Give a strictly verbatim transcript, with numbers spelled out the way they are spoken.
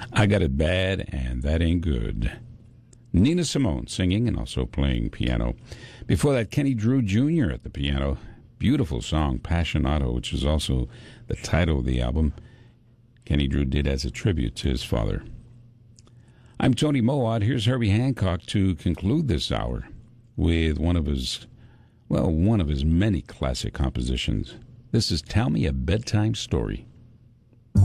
I Got It Bad, and That Ain't Good. Nina Simone singing and also playing piano. Before that, Kenny Drew Junior at the piano. Beautiful song, Passionato, which is also the title of the album. Kenny Drew did as a tribute to his father. I'm Tony Mowatt. Here's Herbie Hancock to conclude this hour with one of his, well, one of his many classic compositions. This is Tell Me a Bedtime Story.